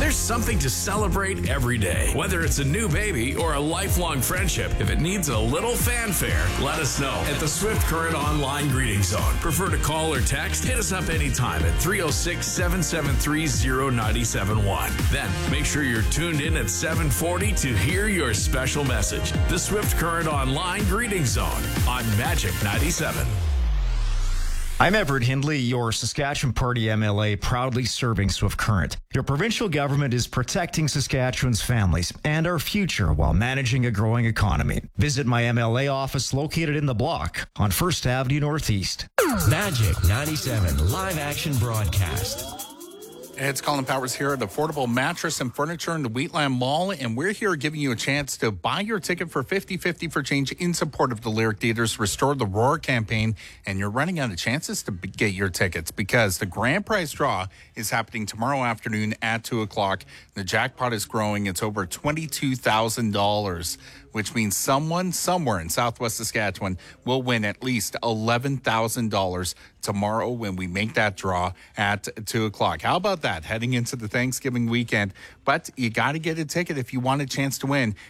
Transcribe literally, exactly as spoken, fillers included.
There's something to celebrate every day. Whether it's a new baby or a lifelong friendship, if it needs a little fanfare, let us know at the Swift Current Online Greeting Zone. Prefer to call or text? Hit us up anytime at three oh six, seven seven three, oh nine seven one. Then make sure you're tuned in at seven forty to hear your special message. The Swift Current Online Greeting Zone on Magic ninety-seven. I'm Everett Hindley, your Saskatchewan Party M L A, proudly serving Swift Current. Your provincial government is protecting Saskatchewan's families and our future while managing a growing economy. Visit my M L A office located in the block on First Avenue Northeast. Magic ninety-seven live action broadcast. It's Colin Powers here at Affordable Mattress and Furniture in the Wheatland Mall, and we're here giving you a chance to buy your ticket for fifty fifty for change in support of the Lyric Theatre's Restore the Roar campaign, and you're running out of chances to get your tickets because the grand prize draw is happening tomorrow afternoon at two o'clock. The jackpot is growing. It's over twenty-two thousand dollars, which means someone somewhere in Southwest Saskatchewan will win at least eleven thousand dollars tomorrow when we make that draw at two o'clock. How about that? Heading into the Thanksgiving weekend. But you got to get a ticket if you want a chance to win.